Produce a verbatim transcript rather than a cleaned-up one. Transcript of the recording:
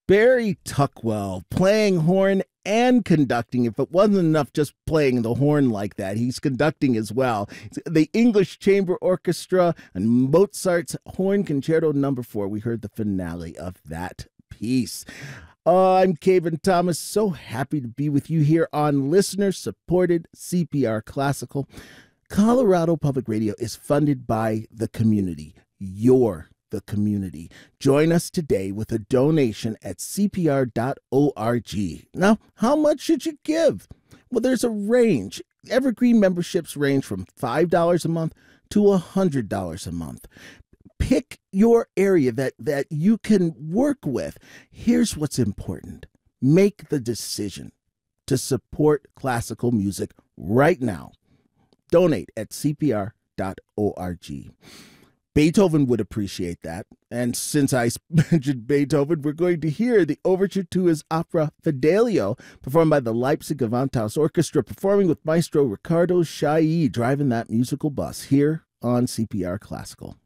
Barry Tuckwell playing horn and conducting. If it wasn't enough just playing the horn like that, he's conducting as well. The English Chamber Orchestra and Mozart's Horn Concerto Number Four. We heard the finale of that piece. Uh, I'm Kevin Thomas. So happy to be with you here on listener-supported C P R Classical. Colorado Public Radio is funded by the community. Your the community. Join us today with a donation at C P R dot org. Now, how much should you give? Well, there's a range. Evergreen memberships range from five dollars a month to one hundred dollars a month. Pick your area that, that you can work with. Here's what's important. Make the decision to support classical music right now. Donate at C P R dot org. Beethoven would appreciate that. And since I mentioned Beethoven, we're going to hear the overture to his opera Fidelio, performed by the Leipzig Gewandhaus Orchestra, performing with Maestro Ricardo Chailly, driving that musical bus here on C P R Classical.